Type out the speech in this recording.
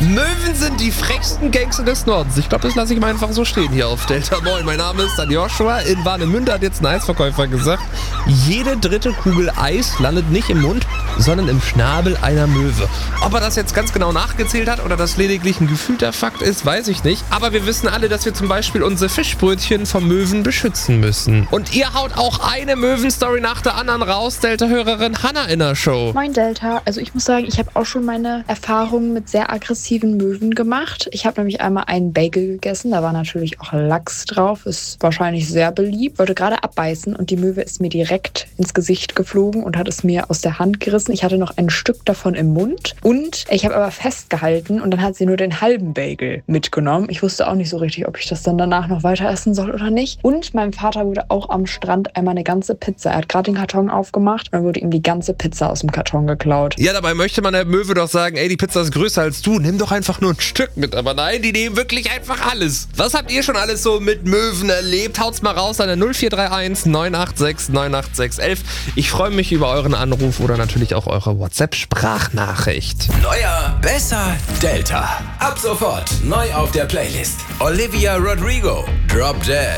Möwen sind die frechsten Gangster des Nordens. Ich glaube, das lasse ich mal einfach so stehen hier auf Delta. Moin, mein Name ist Dan Joshua. In Warnemünde hat jetzt ein Eisverkäufer gesagt, jede dritte Kugel Eis landet nicht im Mund, sondern im Schnabel einer Möwe. Ob er das jetzt ganz genau nachgezählt hat oder das lediglich ein gefühlter Fakt ist, weiß ich nicht. Aber wir wissen alle, dass wir zum Beispiel unsere Fischbrötchen vom Möwen beschützen müssen. Und ihr haut auch eine Möwenstory nach der anderen raus, Delta-Hörerin Hannah in der Show. Moin Delta, also ich muss sagen, ich habe auch schon meine Erfahrungen mit sehr aggressiven Möwen gemacht. Ich habe nämlich einmal einen Bagel gegessen, da war natürlich auch Lachs drauf, ist wahrscheinlich sehr beliebt. Wollte gerade abbeißen und die Möwe ist mir direkt ins Gesicht geflogen und hat es mir aus der Hand gerissen. Ich hatte noch ein Stück davon im Mund und ich habe aber festgehalten und dann hat sie nur den halben Bagel mitgenommen. Ich wusste auch nicht so richtig, ob ich das dann danach noch weiter essen soll oder nicht. Und meinem Vater wurde auch am Strand einmal eine ganze Pizza. Er hat gerade den Karton aufgemacht und dann wurde ihm die ganze Pizza aus dem Karton geklaut. Ja, dabei möchte man der Möwe doch sagen, ey, die Pizza ist größer als du, nimm doch einfach nur ein Stück mit. Aber nein, die nehmen wirklich einfach alles. Was habt ihr schon alles so mit Möwen erlebt? Haut's mal raus an der 0431 986 98611. Ich freue mich über euren Anruf oder natürlich auch eure WhatsApp-Sprachnachricht. Neuer, besser, Delta. Ab sofort neu auf der Playlist. Olivia Rodrigo, Drop Dead.